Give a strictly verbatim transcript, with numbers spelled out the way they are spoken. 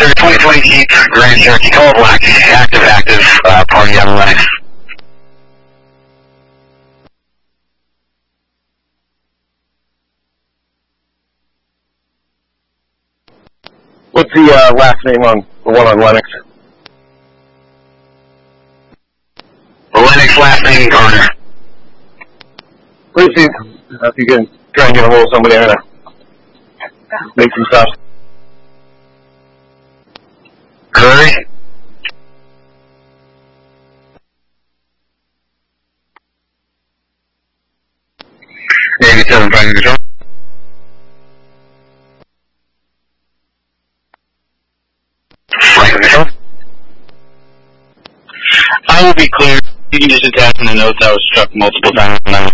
sir. twenty twenty Jeep Grand Cherokee Color Black. Active, active, uh, party on Lennox. What's the uh, last name on the one on Lennox? The Lennox last name Garner. Please see if you can try and get a hold of somebody. I'm gonna make some stuff. Curry? eighty-seven, five control. Flight control. I will be clear. You can just attach in the notes I was struck multiple times.